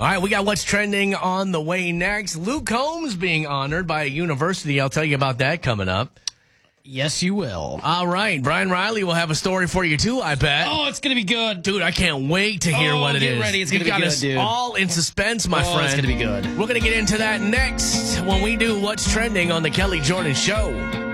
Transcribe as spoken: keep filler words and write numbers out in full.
All right, we got what's trending on the way next. Luke Combs being honored by a university. I'll tell you about that coming up. Yes, you will. All right, Brian Riley will have a story for you too, I bet. Oh, it's going to be good. Dude, I can't wait to hear oh, what it get is. ready. It's going to be got good, us dude. all in suspense, my oh, friend. It's going to be good. We're going to get into that next when we do What's Trending on the Kelly Jordan Show.